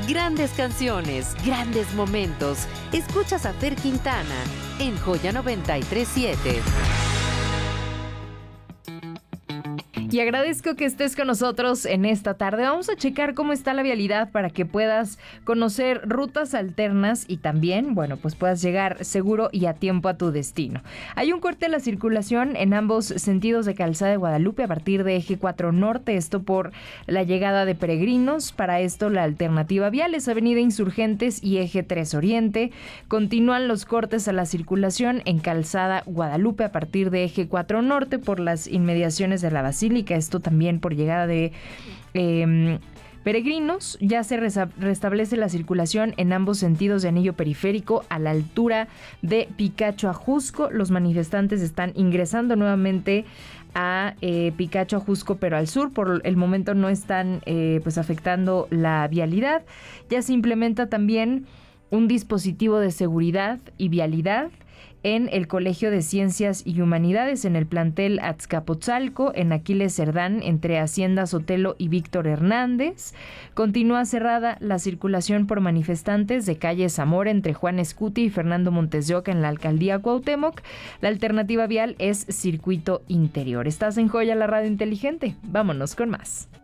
Grandes canciones, grandes momentos. Escuchas a Fer Quintana en Joya 93.7. Y agradezco que estés con nosotros en esta tarde. Vamos a checar cómo está la vialidad para que puedas conocer rutas alternas y también, bueno, pues puedas llegar seguro y a tiempo a tu destino. Hay un corte de la circulación en ambos sentidos de Calzada de Guadalupe a partir de Eje 4 Norte, esto por la llegada de peregrinos. Para esto la alternativa vial es Avenida Insurgentes y Eje 3 Oriente. Continúan los cortes a la circulación en Calzada Guadalupe a partir de Eje 4 Norte por las inmediaciones de la Basílica. Esto también por llegada de peregrinos. Ya se restablece la circulación en ambos sentidos de anillo periférico a la altura de Picacho Ajusco. Los manifestantes están ingresando nuevamente a Picacho Ajusco, pero al sur. Por el momento no están pues afectando la vialidad. Ya se implementa también un dispositivo de seguridad y vialidad en el Colegio de Ciencias y Humanidades, en el plantel Azcapotzalco, en Aquiles Cerdán, entre Hacienda Sotelo y Víctor Hernández. Continúa cerrada la circulación por manifestantes de calle Zamora entre Juan Escuti y Fernando Montes de Oca en la alcaldía Cuauhtémoc. La alternativa vial es circuito interior. Estás en Joya, la radio inteligente. Vámonos con más.